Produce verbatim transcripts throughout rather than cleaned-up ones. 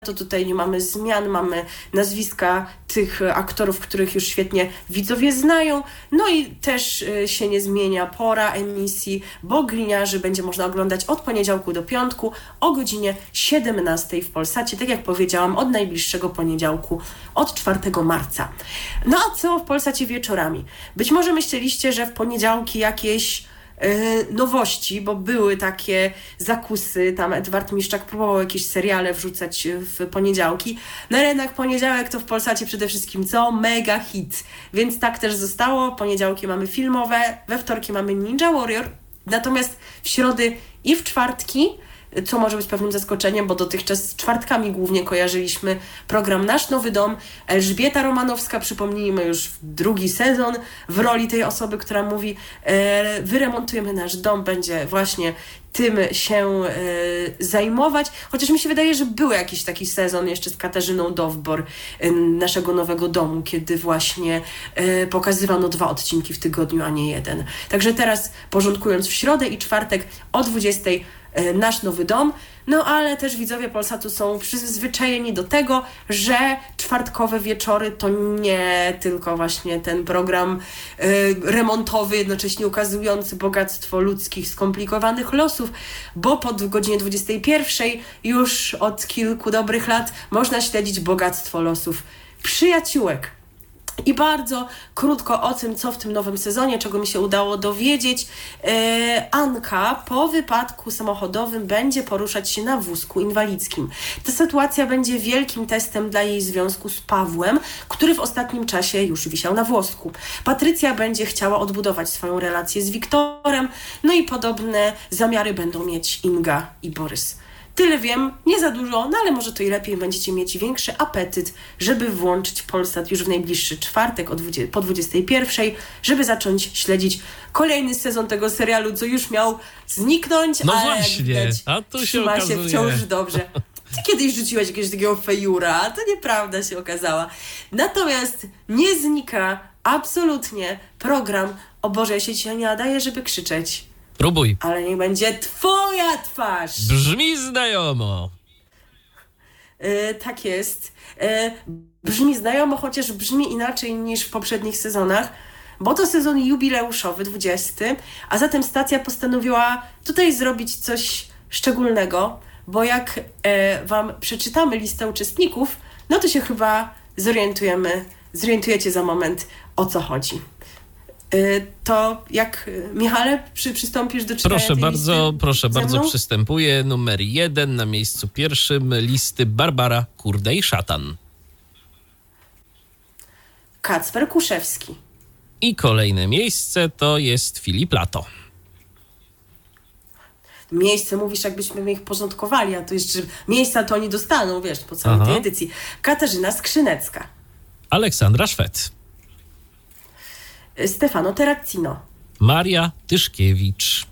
to tutaj nie mamy zmian, mamy nazwiska tych aktorów, których już świetnie widzowie znają, no i też się nie zmienia pora emisji, bo Gliniarzy będzie można oglądać od poniedziałku do piątku o godzinie siedemnastej w Polsacie, tak jak powiedziałam, od najbliższego poniedziałku, od czwartego marca. No a co w Polsacie wieczorami? Być może myśleliście, że w poniedziałki jakieś nowości, bo były takie zakusy, tam Edward Miszczak próbował jakieś seriale wrzucać w poniedziałki, no ale jednak poniedziałek to w Polsacie przede wszystkim co? Mega hit, więc tak też zostało, poniedziałki mamy filmowe, we wtorki mamy Ninja Warrior, natomiast w środy i w czwartki, co może być pewnym zaskoczeniem, bo dotychczas z czwartkami głównie kojarzyliśmy program Nasz Nowy Dom. Elżbieta Romanowska, przypomnijmy, już drugi sezon w roli tej osoby, która mówi e, wyremontujemy nasz dom, będzie właśnie tym się e, zajmować. Chociaż mi się wydaje, że był jakiś taki sezon jeszcze z Katarzyną Dowbor e, naszego nowego domu, kiedy właśnie e, pokazywano dwa odcinki w tygodniu, a nie jeden. Także teraz porządkując w środę i czwartek o dwudziestej Nasz Nowy Dom, no ale też widzowie Polsatu są przyzwyczajeni do tego, że czwartkowe wieczory to nie tylko właśnie ten program y, remontowy, jednocześnie ukazujący bogactwo ludzkich skomplikowanych losów, bo po godzinie dwudziestej pierwszej już od kilku dobrych lat można śledzić bogactwo losów przyjaciółek. I bardzo krótko o tym, co w tym nowym sezonie, czego mi się udało dowiedzieć. E, Anka po wypadku samochodowym będzie poruszać się na wózku inwalidzkim. Ta sytuacja będzie wielkim testem dla jej związku z Pawłem, który w ostatnim czasie już wisiał na włosku. Patrycja będzie chciała odbudować swoją relację z Wiktorem, no i podobne zamiary będą mieć Inga i Borys. Tyle wiem, nie za dużo, no ale może to i lepiej, będziecie mieć większy apetyt, żeby włączyć Polsat już w najbliższy czwartek o dwudziestej, po dwudziestej pierwszej, żeby zacząć śledzić kolejny sezon tego serialu, co już miał zniknąć, no ale właśnie, widać, a to się trzyma okazuje. się wciąż dobrze. Ty kiedyś rzuciłeś jakiegoś takiego fejura, a to nieprawda się okazała. Natomiast nie znika absolutnie program O Boże, ja się dzisiaj nie nadaję, żeby krzyczeć. Próbuj. Ale niech będzie twoja twarz. Brzmi znajomo. Yy, tak jest. Yy, brzmi znajomo, chociaż brzmi inaczej niż w poprzednich sezonach, bo to sezon jubileuszowy, dwudziesty, a zatem stacja postanowiła tutaj zrobić coś szczególnego, bo jak yy, wam przeczytamy listę uczestników, no to się chyba zorientujemy, zorientujecie za moment, o co chodzi. To jak, Michale, przy, przystąpisz do czytania Proszę tej bardzo, listy proszę ze bardzo, mną? przystępuję. Numer jeden na miejscu pierwszym listy Barbara Kurdej-Szatan. Kacper Kuszewski. I kolejne miejsce to jest Filip Lato. Miejsce mówisz, jakbyśmy ich porządkowali, a to jeszcze miejsca to oni dostaną, wiesz, po całej Aha. tej edycji. Katarzyna Skrzynecka. Aleksandra Szwed. Stefano Terracino. Maria Tyszkiewicz.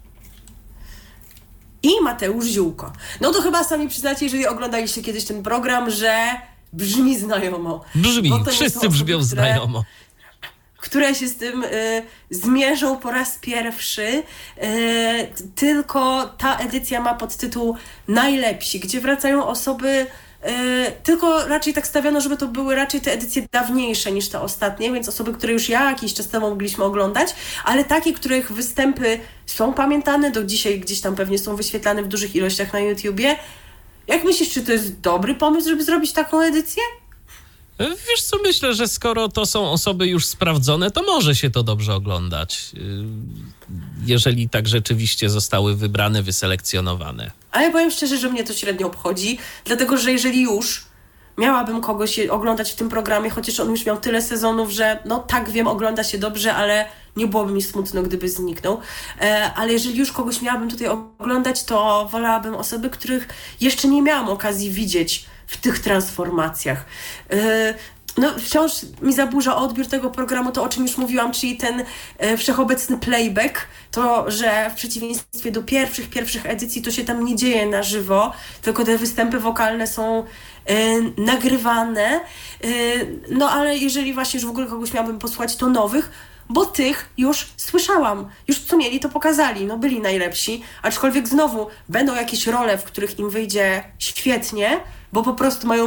I Mateusz Ziółko. No to chyba sami przyznacie, jeżeli oglądaliście kiedyś ten program, że brzmi znajomo. Brzmi, Bo to nie są wszyscy osoby, brzmią które, znajomo. które się z tym y, zmierzą po raz pierwszy. Y, tylko ta edycja ma podtytuł Najlepsi, gdzie wracają osoby. Yy, tylko raczej tak stawiano, żeby to były raczej te edycje dawniejsze niż te ostatnie, więc osoby, które już jakiś czas temu mogliśmy oglądać, ale takie, których występy są pamiętane, do dzisiaj gdzieś tam pewnie są wyświetlane w dużych ilościach na YouTubie. Jak myślisz, czy to jest dobry pomysł, żeby zrobić taką edycję? Wiesz co, myślę, że skoro to są osoby już sprawdzone, to może się to dobrze oglądać. Jeżeli tak rzeczywiście zostały wybrane, wyselekcjonowane. Ale powiem szczerze, że mnie to średnio obchodzi, dlatego że jeżeli już miałabym kogoś oglądać w tym programie, chociaż on już miał tyle sezonów, że no tak wiem, ogląda się dobrze, ale nie byłoby mi smutno, gdyby zniknął. E, ale jeżeli już kogoś miałabym tutaj oglądać, to wolałabym osoby, których jeszcze nie miałam okazji widzieć w tych transformacjach. E, No, wciąż mi zaburza odbiór tego programu, to o czym już mówiłam, czyli ten e, wszechobecny playback, to, że w przeciwieństwie do pierwszych, pierwszych edycji to się tam nie dzieje na żywo, tylko te występy wokalne są e, nagrywane. E, no, ale jeżeli właśnie już w ogóle kogoś miałabym posłuchać, to nowych, bo tych już słyszałam. Już co mieli, to pokazali. No byli najlepsi, aczkolwiek znowu będą jakieś role, w których im wyjdzie świetnie, bo po prostu mają